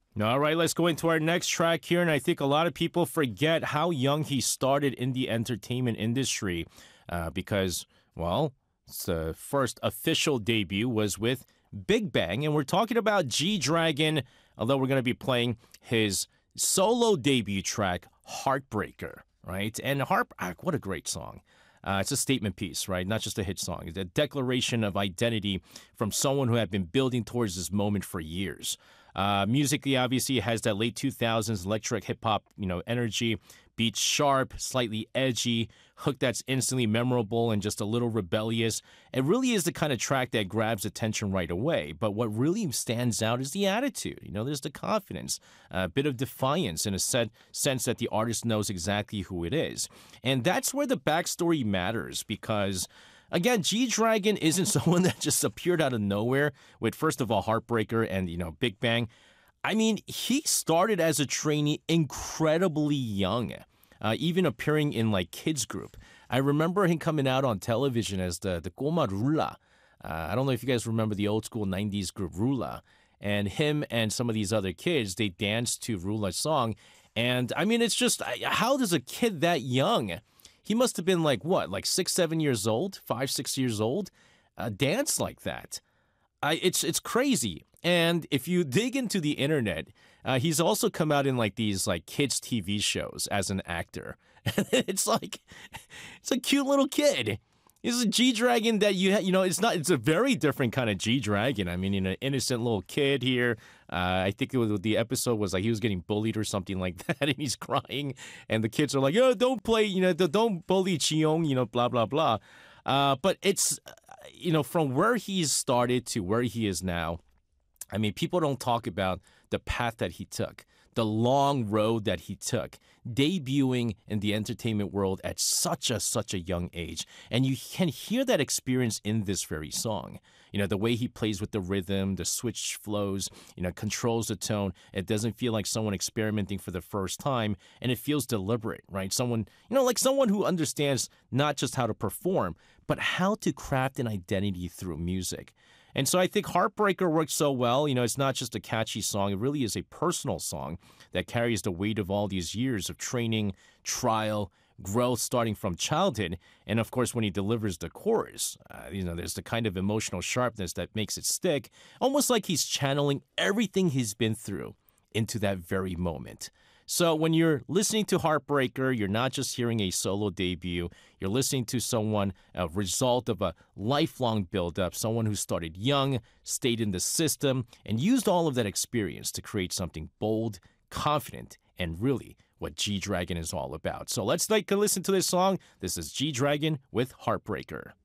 All right, let's go into our next track here. And I think a lot of people forget how young he started in the entertainment industry because, well, the first official debut was with Big Bang. And we're talking about G Dragon, although we're going to be playing his solo debut track, Heartbreaker, right? And what a great song. It's a statement piece, right? Not just a hit song. It's a declaration of identity from someone who had been building towards this moment for years. Musically, obviously, it has that late 2000s electric hip hop, energy. Beats sharp, slightly edgy, hook that's instantly memorable and just a little rebellious. It really is the kind of track that grabs attention right away. But what really stands out is the attitude. There's the confidence, a bit of defiance in a sense that the artist knows exactly who it is. And that's where the backstory matters because, again, G Dragon isn't someone that just appeared out of nowhere with, first of all, Heartbreaker and, Big Bang. I mean, he started as a trainee incredibly young, even appearing in like kids group. I remember him coming out on television as the Goma Rula. I don't know if you guys remember the old school 90s group Rula. And him and some of these other kids, they danced to Rula's song. And I mean, it's just, how does a kid that young, he must have been like, what, like 6, 7 years old, 5, 6 years old, dance like that? It's crazy. And if you dig into the internet, he's also come out in like these like kids TV shows as an actor. It's a cute little kid. He's a G Dragon that it's a very different kind of G Dragon. I mean, an innocent little kid here. I think the episode was like he was getting bullied or something like that, and he's crying, and the kids are like, "Oh, don't play, don't bully Chiong, blah blah blah." But it's, from where he's started to where he is now. I mean, people don't talk about the path that he took, the long road that he took, debuting in the entertainment world at such a young age. And you can hear that experience in this very song. The way he plays with the rhythm, the switch flows, controls the tone. It doesn't feel like someone experimenting for the first time, and it feels deliberate, right? Someone, like someone who understands not just how to perform, but how to craft an identity through music. And so I think Heartbreaker works so well. It's not just a catchy song. It really is a personal song that carries the weight of all these years of training, trial, growth starting from childhood. And of course, when he delivers the chorus, there's the kind of emotional sharpness that makes it stick, almost like he's channeling everything he's been through into that very moment. So when you're listening to Heartbreaker, you're not just hearing a solo debut. You're listening to someone, a result of a lifelong buildup, someone who started young, stayed in the system, and used all of that experience to create something bold, confident, and really what G Dragon is all about. So let's take a listen to this song. This is G Dragon with Heartbreaker.